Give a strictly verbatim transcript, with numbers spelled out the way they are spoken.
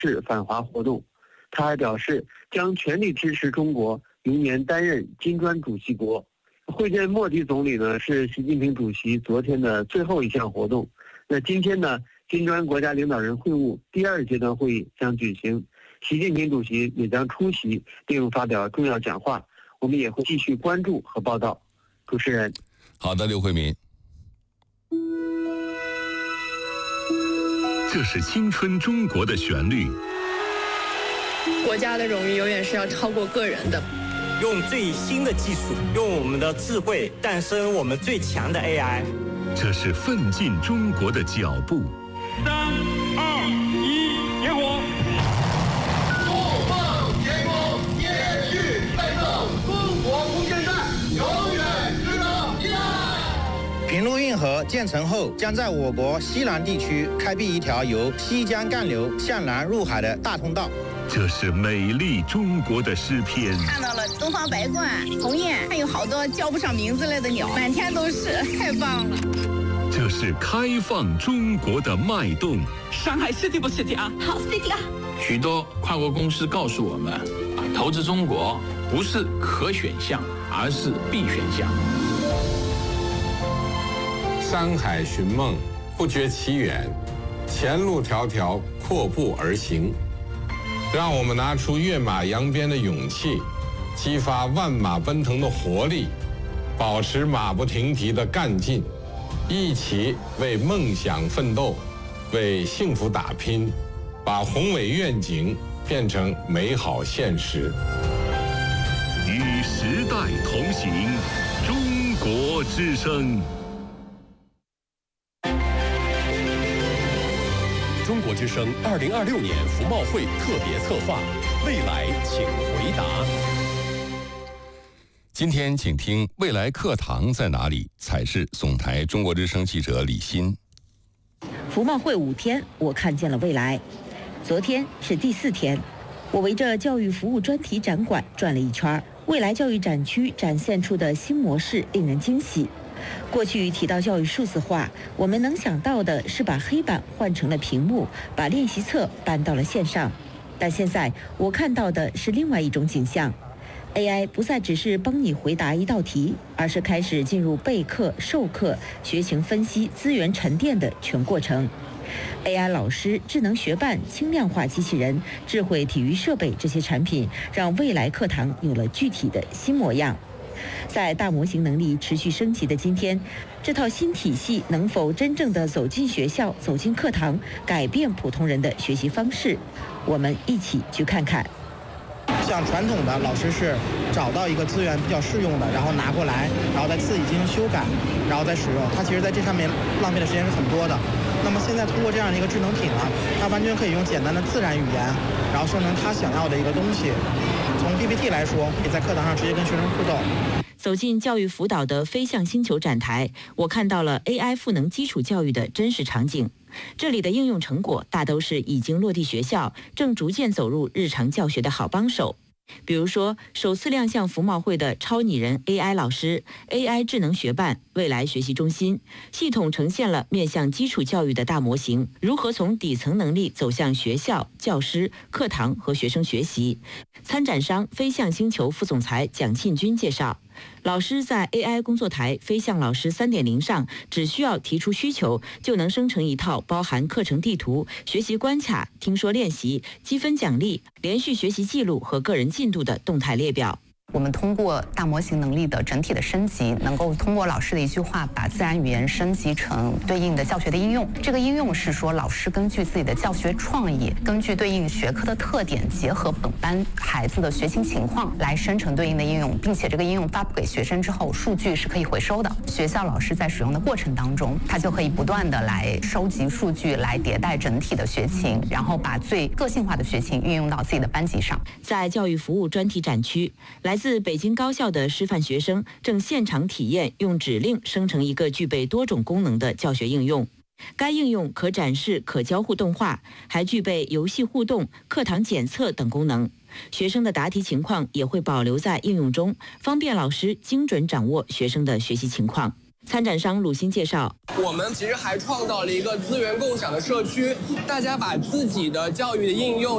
式反华活动。他还表示将全力支持中国明年担任金砖主席国。会见莫迪总理呢，是习近平主席昨天的最后一项活动。那今天呢，金砖国家领导人会晤第二阶段会议将举行，习近平主席也将出席并发表重要讲话。我们也会继续关注和报道。主持人， 好的，刘慧民。 这是青春中国的旋律。 国家的荣誉永远是要超过个人的。 用最新的技术，用我们的智慧诞生我们最强的 A I。 这是奋进中国的脚步。 三二一，点火！ 怒放天空，延续奋斗，中国无限战，永远值得依赖。 平陆运河建成后，将在我国西南地区开辟一条由西江干流向南入海的大通道。 这是美丽中国的诗篇。 看到了东方白鹳、鸿雁，还有好多叫不上名字类的鸟，满天都是，太棒了。 这是开放中国的脉动。 上海 City 不 City 啊？ 好 City 啊！ 许多跨国公司告诉我们，啊，投资中国不是可选项，而是必选项。 山海寻梦，不觉其远；前路迢迢，阔步而行。让我们拿出跃马扬鞭的勇气，激发万马奔腾的活力，保持马不停蹄的干劲，一起为梦想奋斗，为幸福打拼，把宏伟愿景变成美好现实。 与时代同行，中国之声。 中国之声二零二六年服贸会特别策划，未来请回答。 今天请听未来课堂在哪里？采视总台中国之声记者李欣。 服贸会五天，我看见了未来。昨天是第四天，我围着教育服务专题展馆转了一圈。未来教育展区展现出的新模式令人惊喜。过去提到教育数字化，我们能想到的是把黑板换成了屏幕，把练习册搬到了线上。但现在我看到的是另外一种景象。A I 不再只是帮你回答一道题，而是开始进入备课、授课、学情分析、资源沉淀的全过程。A I 老师、智能学伴、轻量化机器人、智慧体育设备这些产品，让未来课堂有了具体的新模样。在大模型能力持续升级的今天，这套新体系能否真正的走进学校、走进课堂，改变普通人的学习方式？我们一起去看看。 像传统的老师是找到一个资源比较适用的，然后拿过来，然后再自己进行修改，然后再使用。它其实在这上面浪费的时间是很多的。那么现在通过这样的一个智能品呢，它完全可以用简单的自然语言，然后生成他想要的一个东西。从 P P T 来说，可以在课堂上直接跟学生互动。 走进教育辅导的飞向星球展台，我看到了 A I 赋能基础教育的真实场景。这里的应用成果大都是已经落地学校，正逐渐走入日常教学的好帮手。比如说，首次亮相服贸会的超拟人 A I 老师、A I 智能学伴、未来学习中心，系统呈现了面向基础教育的大模型，如何从底层能力走向学校、教师、课堂和学生学习。参展商飞向星球副总裁蒋庆军介绍，老师在 A I 工作台飞向老师 三点零 上，只需要提出需求，就能生成一套包含课程地图、学习关卡、听说练习、积分奖励、连续学习记录和个人进度的动态列表。 我们通过大模型能力的整体的升级，能够通过老师的一句话，把自然语言升级成对应的教学的应用。这个应用是说，老师根据自己的教学创意，根据对应学科的特点，结合本班孩子的学习情况来生成对应的应用，并且这个应用发布给学生之后，数据是可以回收的。学校老师在使用的过程当中，他就可以不断的来收集数据，来迭代整体的学情，然后把最个性化的学情运用到自己的班级上。 在教育服务专题展区，来自北京高校的师范学生正现场体验用指令生成一个具备多种功能的教学应用。该应用可展示可交互动画，还具备游戏互动、课堂检测等功能。学生的答题情况也会保留在应用中，方便老师精准掌握学生的学习情况。参展商鲁鑫介绍， 我们其实还创造了一个资源共享的社区，大家把自己的教育的应用